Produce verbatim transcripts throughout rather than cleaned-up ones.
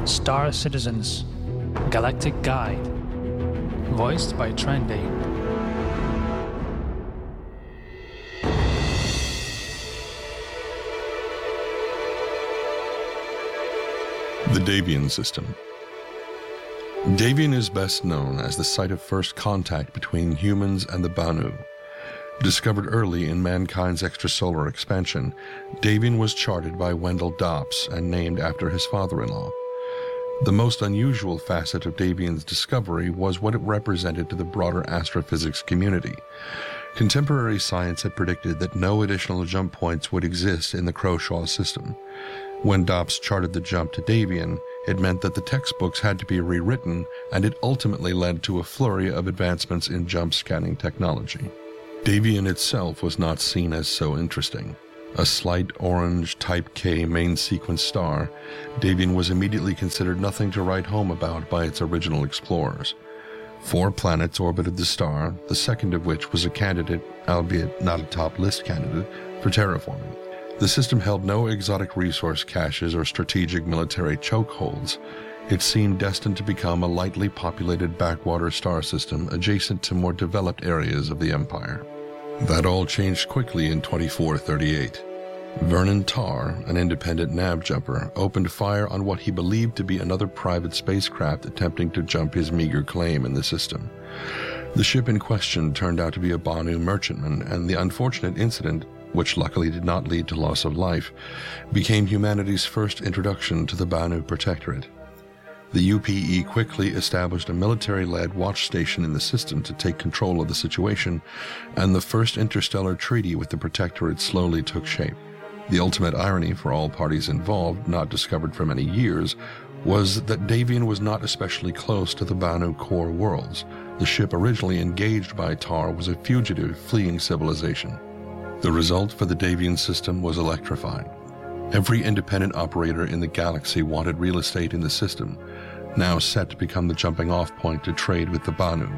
Star Citizens Galactic Guide, voiced by Trendy. The Davian System. Davian is best known as the site of first contact between humans and the Banu. Discovered early in mankind's extrasolar expansion, Davian was charted by Wendell Dops and named after his father-in-law. The most unusual facet of Davian's discovery was what it represented to the broader astrophysics community. Contemporary science had predicted that no additional jump points would exist in the Croshaw system. When Dops charted the jump to Davian, it meant that the textbooks had to be rewritten, and it ultimately led to a flurry of advancements in jump scanning technology. Davian itself was not seen as so interesting. A slight orange Type K main sequence star, Davian was immediately considered nothing to write home about by its original explorers. Four planets orbited the star, the second of which was a candidate, albeit not a top list candidate, for terraforming. The system held no exotic resource caches or strategic military chokeholds. It seemed destined to become a lightly populated backwater star system adjacent to more developed areas of the Empire. That all changed quickly in twenty-four thirty-eight. Vernon Tarr, an independent nav jumper, opened fire on what he believed to be another private spacecraft attempting to jump his meager claim in the system. The ship in question turned out to be a Banu merchantman, and the unfortunate incident, which luckily did not lead to loss of life, became humanity's first introduction to the Banu Protectorate. The U P E quickly established a military-led watch station in the system to take control of the situation, and the first interstellar treaty with the Protectorate slowly took shape. The ultimate irony for all parties involved, not discovered for many years, was that Davian was not especially close to the Banu core worlds. The ship originally engaged by Tarr was a fugitive fleeing civilization. The result for the Davian system was electrifying. Every independent operator in the galaxy wanted real estate in the system, now set to become the jumping-off point to trade with the Banu.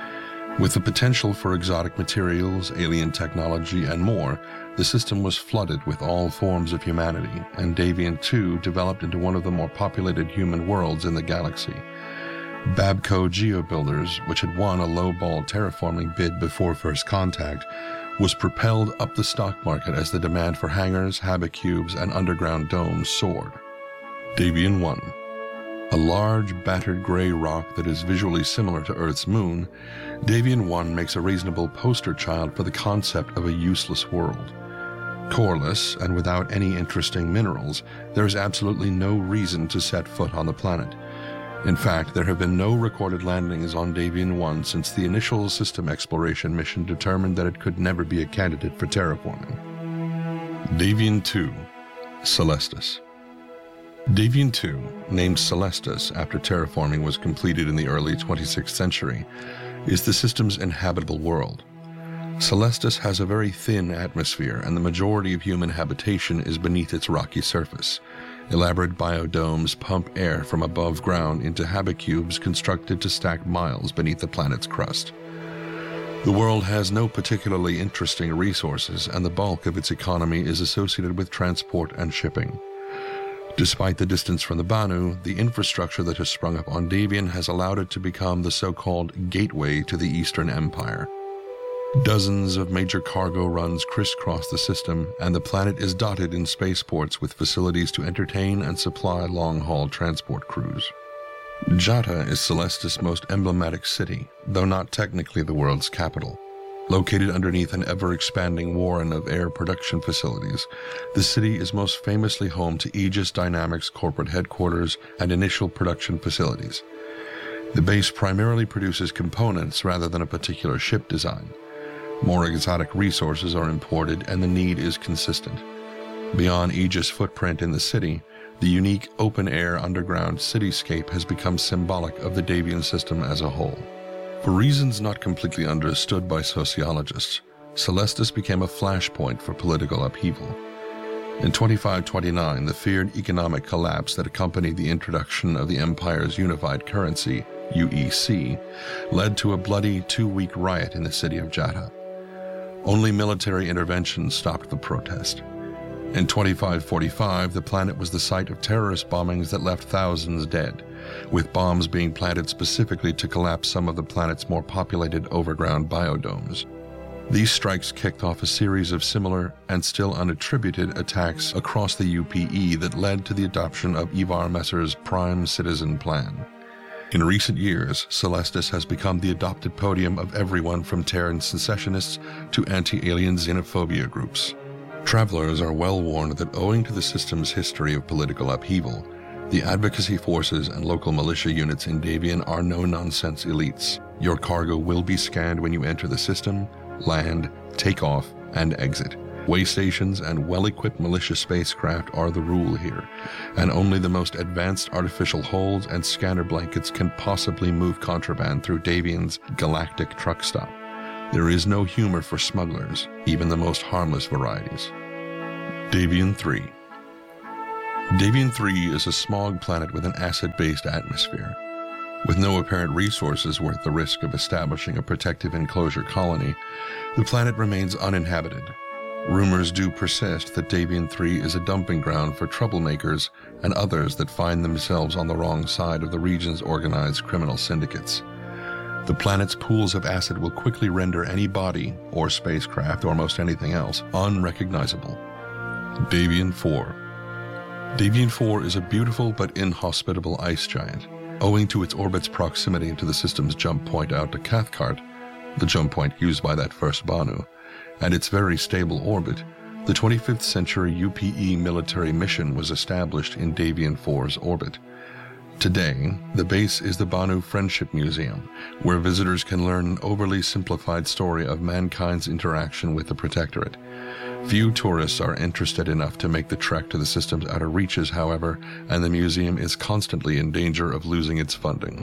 With the potential for exotic materials, alien technology, and more, the system was flooded with all forms of humanity, and Davian two developed into one of the more populated human worlds in the galaxy. Babco GeoBuilders, which had won a low-ball terraforming bid before first contact, was propelled up the stock market as the demand for hangars, habicubes, and underground domes soared. Davian one. A large, battered gray rock that is visually similar to Earth's moon, Davian one makes a reasonable poster child for the concept of a useless world. Coreless and without any interesting minerals, there is absolutely no reason to set foot on the planet. In fact, there have been no recorded landings on Davian one since the initial system exploration mission determined that it could never be a candidate for terraforming. Davian two. Celestis. Davian two, named Celestis after terraforming was completed in the early twenty-sixth century, is the system's inhabitable world. Celestis has a very thin atmosphere, and the majority of human habitation is beneath its rocky surface. Elaborate biodomes pump air from above ground into habicubes constructed to stack miles beneath the planet's crust. The world has no particularly interesting resources, and the bulk of its economy is associated with transport and shipping. Despite the distance from the Banu, the infrastructure that has sprung up on Davian has allowed it to become the so-called gateway to the Eastern Empire. Dozens of major cargo runs crisscross the system, and the planet is dotted in spaceports with facilities to entertain and supply long-haul transport crews. Jata is Celestis' most emblematic city, though not technically the world's capital. Located underneath an ever-expanding warren of air production facilities, the city is most famously home to Aegis Dynamics corporate headquarters and initial production facilities. The base primarily produces components rather than a particular ship design. More exotic resources are imported, and the need is consistent. Beyond Aegis' footprint in the city, the unique open-air underground cityscape has become symbolic of the Davian system as a whole. For reasons not completely understood by sociologists, Celestis became a flashpoint for political upheaval. In twenty-five twenty-nine, the feared economic collapse that accompanied the introduction of the Empire's unified currency, U E C, led to a bloody two-week riot in the city of Jata. Only military intervention stopped the protest. In twenty-five forty-five, the planet was the site of terrorist bombings that left thousands dead, with bombs being planted specifically to collapse some of the planet's more populated overground biodomes. These strikes kicked off a series of similar and still unattributed attacks across the U P E that led to the adoption of Ivar Messer's Prime Citizen Plan. In recent years, Celestis has become the adopted podium of everyone from Terran secessionists to anti-alien xenophobia groups. Travelers are well warned that owing to the system's history of political upheaval, the advocacy forces and local militia units in Davian are no-nonsense elites. Your cargo will be scanned when you enter the system, land, take off, and exit. Way stations and well-equipped militia spacecraft are the rule here, and only the most advanced artificial holds and scanner blankets can possibly move contraband through Davian's galactic truck stop. There is no humor for smugglers, even the most harmless varieties. Davian three. Davian three is a smog planet with an acid-based atmosphere. With no apparent resources worth the risk of establishing a protective enclosure colony, the planet remains uninhabited. Rumors do persist that Davian three is a dumping ground for troublemakers and others that find themselves on the wrong side of the region's organized criminal syndicates. The planet's pools of acid will quickly render any body, or spacecraft, or most anything else, unrecognizable. Davian four. Davian four is a beautiful but inhospitable ice giant. Owing to its orbit's proximity to the system's jump point out to Cathcart, the jump point used by that first Banu, and its very stable orbit, the twenty-fifth century U P E military mission was established in Davian four's orbit. Today, the base is the Banu Friendship Museum, where visitors can learn an overly simplified story of mankind's interaction with the Protectorate. Few tourists are interested enough to make the trek to the system's outer reaches, however, and the museum is constantly in danger of losing its funding.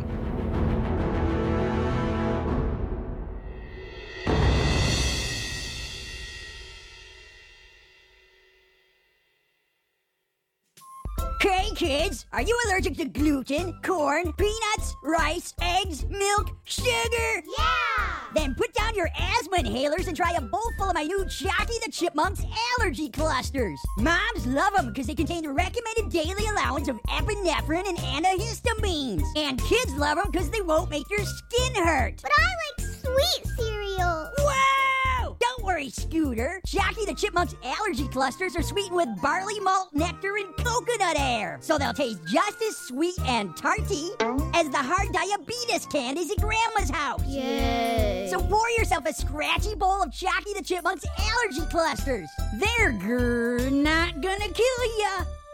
Hey kids, are you allergic to gluten, corn, peanuts, rice, eggs, milk, sugar? Yeah! Then put down your asthma inhalers and try a bowl full of my new Jockey the Chipmunk's allergy clusters. Moms love them because they contain the recommended daily allowance of epinephrine and antihistamines. And kids love them because they won't make your skin hurt. But I like sweet cereal. Whoa! Don't worry, Scooter. Jockey the Chipmunk's allergy clusters are sweetened with barley malt nectar and coconut air, so they'll taste just as sweet and tarty as the hard diabetes candies at Grandma's house. Yay! So pour yourself a scratchy bowl of Jockey the Chipmunk's allergy clusters. They're grr, not gonna kill ya.